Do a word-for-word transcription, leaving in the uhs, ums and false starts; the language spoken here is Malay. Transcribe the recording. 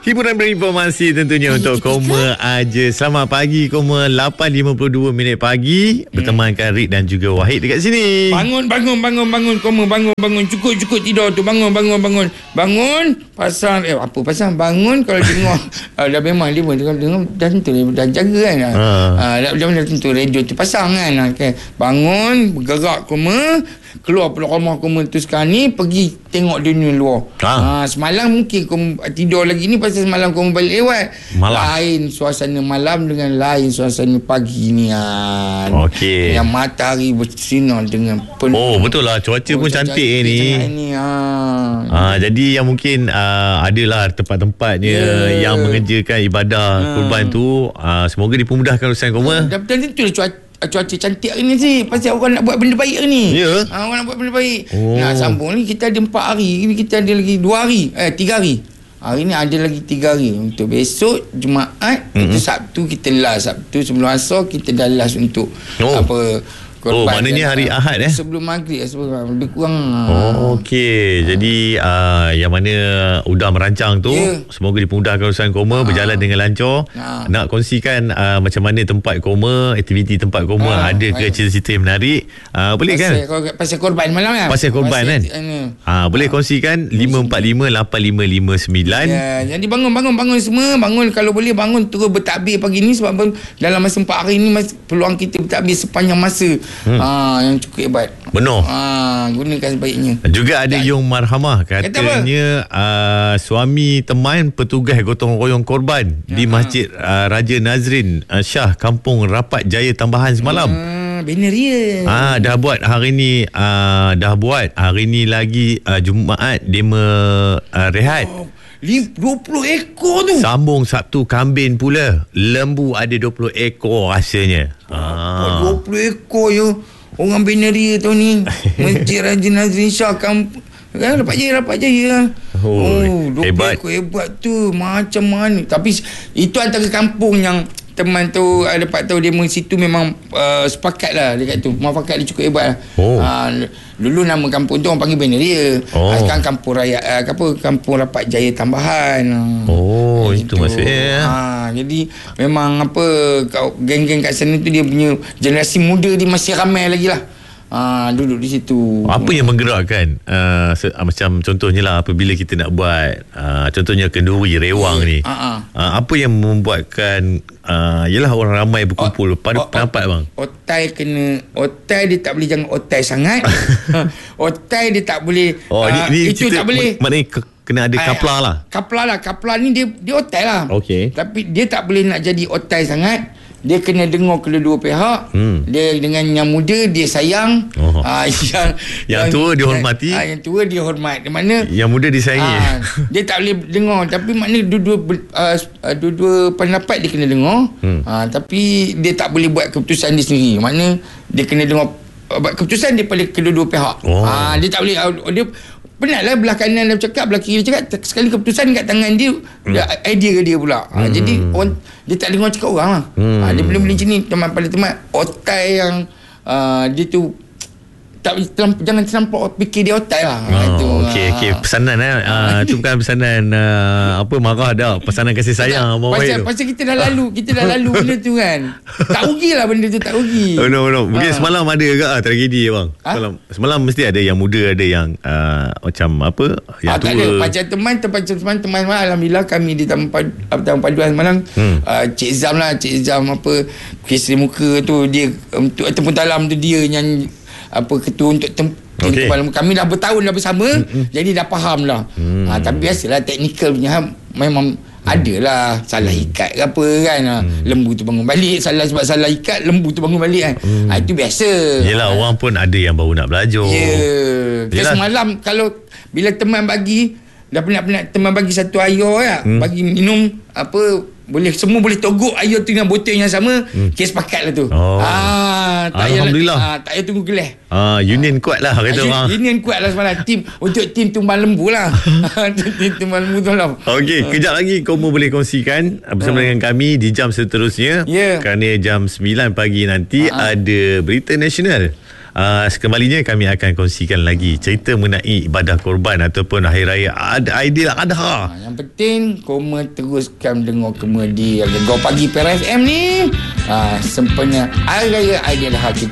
Hiburan berinformasi tentunya untuk Koma aja. Selamat pagi Koma, lapan lima puluh dua minit pagi hmm. bertemankan Rik dan juga Wahid dekat sini. Bangun, bangun, bangun, bangun Koma, bangun, bangun. Cukup, cukup tidur tu. Bangun, bangun, bangun. Bangun, pasang, eh apa pasang? Bangun kalau dengar. uh, dah memang dia pun dengar, dah tentu dah jaga kan. Ha. Uh, dah, dah tentu radio tu pasang kan. Okay. Bangun, bergerak Koma. Keluar pula rumah Koma tu sekarang ni, pergi tengok dunia luar. Ha. Ha, semalam mungkin Koma tidur lagi ni pasal semalam Koma balik lewat. Malam. Lain suasana malam dengan lain suasana pagi ni. Ha. Okey. Yang matahari bersinar dengan penuh. Oh betul lah, cuaca oh, pun cantik, cantik ni. ni ha. Ha, jadi yang mungkin uh, adalah tempat-tempatnya yeah. yang mengerjakan ibadah ha. kurban tu. Uh, semoga dipermudahkan urusan Koma. Dan tentu lah cuaca cuaca cantik hari ni sih. Pasal orang nak buat benda baik hari ni. Ya yeah. ha, Orang nak buat benda baik. oh. Nak sambung ni, kita ada empat hari. Kita ada lagi dua hari. Eh tiga hari. Hari ni ada lagi tiga hari. Untuk besok Jumaat, mm-hmm. untuk Sabtu kita last. Sabtu sebelum asar kita dah last untuk oh. apa korban. Oh maknanya hari Ahad eh sebelum maghrib, sebelum lebih kurang. Oh okey. Ha. Jadi uh, yang mana udah merancang tu yeah. semoga dipermudahkan urusan Koma, ha. berjalan dengan lancar. ha. Nak kongsikan uh, macam mana tempat Koma, aktiviti tempat Koma, ha. ada ke cerita-cerita yang menarik, uh, boleh pasal, kan pasal korban malam kan, pasal korban pasal, kan uh, boleh kongsikan lima empat lima lapan lima lima sembilan. yeah. Jadi bangun bangun bangun semua, bangun kalau boleh bangun terus bertakbir pagi ni, sebab dalam masa empat hari ni peluang kita bertakbir sepanjang masa. Hmm. Ah, yang cukup hebat. Benar. Ah, gunakan sebaiknya. Juga ada Yung Marhamah katanya uh, suami teman petugas gotong royong korban ya. di Masjid uh, Raja Nazrin uh, Shah Kampung Rapat Jaya Tambahan semalam. Ah, benar dia. Ah, dah buat hari ni uh, dah buat hari ni lagi uh, Jumaat dema uh, rehat. Oh. dua puluh ekor tu. Sambung Sabtu kambing pula. Lembu ada dua puluh ekor rasanya. Ah. dua puluh ekor je. Orang benaria tu ni. Masjid Raja Nazrin Shah Kampung. Kan Rapat Jaya, Rapat Jaya. Oh, oh dua puluh hebat. Ekor hebat tu. Macam mana. Tapi itu antara kampung yang teman tu uh, dapat tahu dia situ memang uh, sepakat lah dekat tu. Muafakat dia cukup hebat lah. Oh. Uh, dulu nama kampung tu orang panggil Benaria. Oh. Uh, sekarang kampung raya uh, apa kampung Rapat Jaya Tambahan. Oh, uh, itu maksudnya. Uh, jadi memang apa geng-geng kat sana tu dia punya generasi muda dia masih ramai lagi lah. Ah, duduk di situ. Apa yang menggerakkan uh, se- uh, macam contohnya lah apabila kita nak buat uh, contohnya kenduri rewang yeah. ni. Uh-huh. Uh, apa yang membuatkan uh, yalah orang ramai berkumpul o- pada o- pendapat bang? Otai kena otai dia tak boleh jangan otai sangat. Otai dia tak boleh oh, uh, ni, ni itu tak boleh. Maknanya ke- kena ada kapla lah. Kapla lah, kapla ni dia dia otai lah. Okey. Tapi dia tak boleh nak jadi otai sangat. Dia kena dengar kedua-dua pihak. hmm. Dia dengan yang muda dia sayang. oh. uh, yang, yang tua dihormati. uh, Yang tua dia hormat. Di mana yang muda disayangi. uh, Dia tak boleh dengar. Tapi maknanya dua-dua uh, dua-dua pendapat dia kena dengar. hmm. uh, Tapi dia tak boleh buat keputusan dia sendiri. Maknanya dia kena dengar uh, buat keputusan daripada kedua-dua pihak. oh. uh, Dia tak boleh uh, dia penatlah belah kanan dia cakap, belah kiri dia cakap, sekali keputusan kat tangan dia, hmm. dia idea ke dia pula. Hmm. Ha, jadi orang dia tak dengar cakap orang lah. Hmm. Ha, dia benda-benda macam ni teman pada teman otai yang uh, dia tu tak terlamp, jangan terlampau fikir dia otai lah. Oh, itu. Okey okey pesanan eh. Uh, itu bukan pesanan uh, apa marah dah, pesanan kasih sayang apa pasal, pasal kita dah lalu, kita dah lalu benda tu kan. Tak rugilah benda tu, tak rugi. Oh no no. Mungkin uh. semalam ada ke uh, tragedi bang? Ha? Semalam semalam mesti ada yang muda, ada yang uh, macam apa yang ah, tua. Tak ada. Macam teman tempat teman teman alhamdulillah kami di taman taman paduan semalam. Hmm. Uh, Cik Zam lah, Cik Zam apa kisri muka tu dia untuk um, tempun dalam tu dia nyanyi apa ketua untuk tem- okay. kami dah bertahun dah bersama. mm-hmm. Jadi dah faham lah. mm. ha, Tapi biasalah teknikal punya memang mm. adalah salah ikat ke apa kan. mm. Lembu tu bangun balik, salah sebab salah ikat lembu tu bangun balik kan. mm. ha, Itu biasa. Yelah ha. orang pun ada yang baru nak belajar. Ya yeah. Semalam kalau bila teman bagi dah penat-penat teman bagi satu air ya, mm. bagi minum apa boleh semua boleh togok air tu dengan botol yang sama. hmm. Kes pakat lah tu. oh. ah, tak Alhamdulillah ah, tak payah tunggu gelas. ah, Union ah. kuat lah kata orang. Union kuat lah semalam. Tim untuk tim tumbang lembu lah. Tim tumbang lembu tu lah. Okey, kejap lagi kamu boleh kongsikan bersama ah. dengan kami di jam seterusnya. yeah. Kerana jam sembilan pagi nanti ah. ada berita nasional. uh, sekembalinya kami akan kongsikan lagi cerita mengenai ibadah korban ataupun hari raya Ad- Aidiladha. Ha, yang penting koma teruskan dengar komedi Gegar Pagi P R F M ni. Ha, sempena hari raya Aidiladha kita